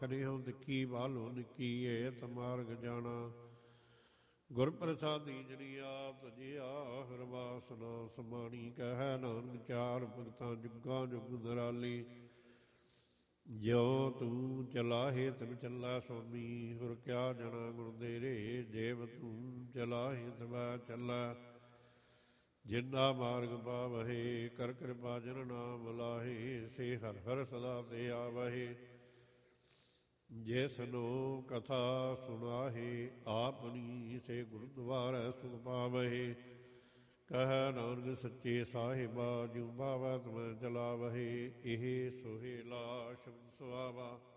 ਕਰਿਓ ਨਿੱਕੀ ਬਾਲੋ ਨਿੱਕੀ ਏਤ ਮਾਰਗ ਜਾਣਾ। ਗੁਰ ਪ੍ਰਸਾਦੀ ਜਨੀਆ ਤਜਿਆ ਹਰਵਾਸਨਾ ਸਮਾਣੀ। ਕਹਿ ਨਾਨਕ ਚਾਰ ਭਗਤਾਂ ਜੁਗਾਂ ਜੁਗ ਨਿਰਾਲੀ। ਜਿਉ ਤੂੰ ਚਲਾਹੇ ਤਿਵ ਚੱਲੈ ਸੁਆਮੀ। ਹੁਰ ਕਿਆ ਜਣਾ ਗੁਣ ਤੇਰੇ। ਜੇਵ ਤੂੰ ਚਲਾਹੇ ਤਵੈ ਚੱਲੈ। ਜਿੰਦਾ ਮਾਰਗ ਪਾਵਹਿ। ਕਰ ਕਿਰਪਾ ਜਨ ਨਾਮ ਲਾਹੇ। ਸੇ ਹਰ ਹਰ ਸਦਾ ਤੇ ਆਵਹਿ। ਜਿਸਨੂੰ ਕਥਾ ਸੁਣਾਹੇ ਆਪਨੀ। ਸੇ ਗੁਰਦੁਆਰੈ ਸੁਖ ਪਾਵਹਿ। ਕਹਿ ਨਾਨਕ ਸੱਚੇ ਸਾਹਿਬਾ। ਜਿਉ ਭਾਵੈ ਤਮੈ ਚਲਾਵਹਿ। ਇਹ ਸੁਹੇਲਾ ਸ਼ਬਦ ਸੁਹਾਵਾ।